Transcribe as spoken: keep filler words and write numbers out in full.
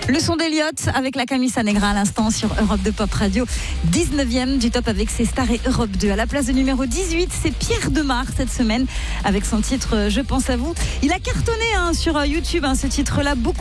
Le son d'Eliott avec la Camisa Negra à l'instant sur Europe deux Pop Radio. dix-neuvième du top avec ses stars et Europe deux. À la place de numéro dix-huit, c'est Pierre Demar cette semaine avec son titre Je pense à vous. Il a cartonné hein, sur YouTube, hein, ce titre-là, beaucoup.